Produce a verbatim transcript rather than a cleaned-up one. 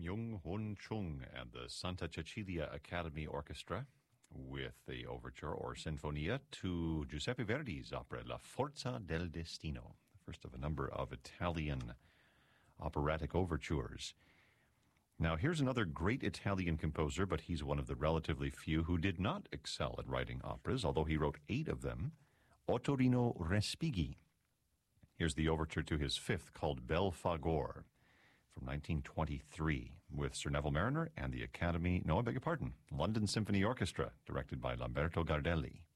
Myung Hoon Chung and the Santa Cecilia Academy Orchestra with the overture or sinfonia to Giuseppe Verdi's opera La Forza del Destino, the first of a number of Italian operatic overtures. Now, here's another great Italian composer, but he's one of the relatively few who did not excel at writing operas, although he wrote eight of them, Ottorino Respighi. Here's the overture to his fifth, called Belphegor, from nineteen twenty-three, with Sir Neville Marriner and the Academy, no, I beg your pardon, London Symphony Orchestra, directed by Lamberto Gardelli.